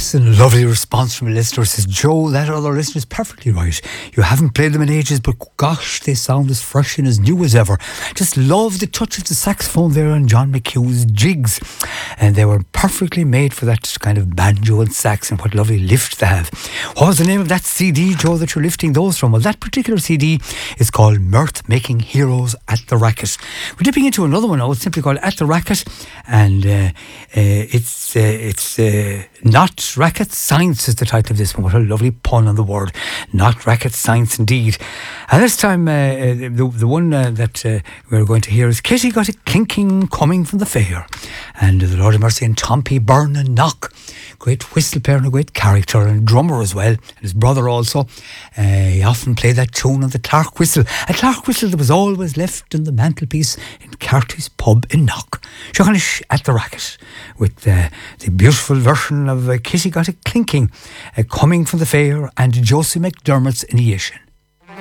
Yes, and a lovely response from a listener says, Joe, that other listener is perfectly right. You haven't played them in ages, but gosh, they sound as fresh and as new as ever. Just love the touch of the saxophone there on John McHugh's jigs. And they were perfectly made for that kind of banjo and sax, and what lovely lift they have. What was the name of that CD, Joe, that you're lifting those from? Well, that particular CD is called Mirth Making Heroes at the Racket. We're dipping into another one now. It's simply called At the Racket, and it's Not Racket Science is the title of this one. What a lovely pun on the word. Not Racket Science indeed. And this time the one that we're going to hear is Kitty Got It Clinking Coming from the Fair. And the Lord of Mercy and Tom P. Byrne and Knock. Great whistle player and a great character and drummer as well. And his brother also. He often played that tune on the Clark whistle. A Clark whistle that was always left on the mantelpiece in Carty's pub in Knock. Shogonish at the Racket with the beautiful version of Kitty Got It Clinking coming from the fair and Josie McDermott's initiation.